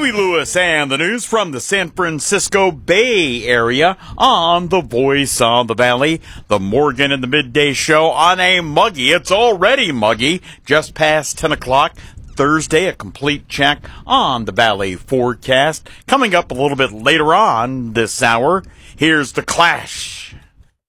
Huey Lewis and the news from the San Francisco Bay Area on the Voice of the Valley. The Morgan in the Midday Show on a muggy. It's already muggy. Just past 10 o'clock. Thursday, a complete check on the Valley forecast. Coming up a little bit later on this hour, here's The Clash.